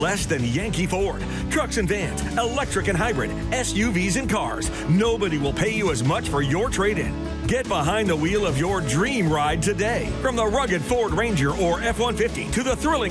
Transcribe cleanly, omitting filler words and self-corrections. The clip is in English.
less than Yankee Ford. Trucks and vans, electric and hybrid, SUVs and cars. Nobody will pay you as much for your trade-in. Get behind the wheel of your dream ride today. From the rugged Ford Ranger or F-150 to the thrilling